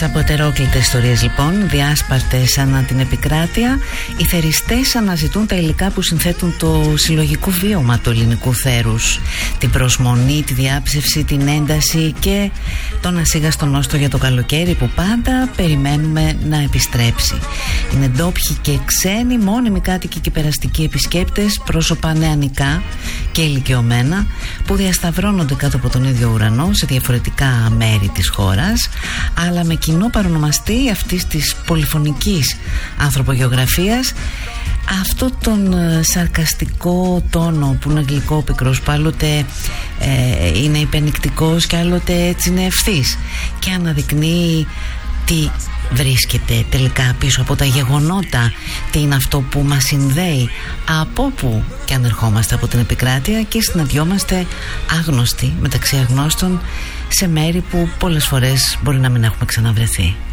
Κάποιες απατερόκλητες ιστορίες λοιπόν, διάσπαρτες ανά την επικράτεια. Οι θεριστές αναζητούν τα υλικά που συνθέτουν το συλλογικό βίωμα του ελληνικού θέρους. Την προσμονή, τη διάψευση, την ένταση και τον ασίγαστο νόστο για το καλοκαίρι που πάντα περιμένουμε να επιστρέψει. Είναι ντόπιοι και ξένοι, μόνιμοι κάτοικοι και περαστικοί επισκέπτες, πρόσωπα νεανικά και ηλικιωμένα που διασταυρώνονται κάτω από τον ίδιο ουρανό σε διαφορετικά μέρη της χώρας, αλλά με κοινό παρονομαστή αυτής της πολυφωνικής ανθρωπογεωγραφίας αυτό τον σαρκαστικό τόνο που είναι γλυκόπικρος, που άλλοτε είναι υπενικτικός και άλλοτε έτσι είναι ευθύς και αναδεικνύει τι βρίσκεται τελικά πίσω από τα γεγονότα, τι είναι αυτό που μας συνδέει από που και αν ερχόμαστε από την επικράτεια και συναντιόμαστε άγνωστοι μεταξύ αγνώστων σε μέρη που πολλές φορές μπορεί να μην έχουμε ξαναβρεθεί.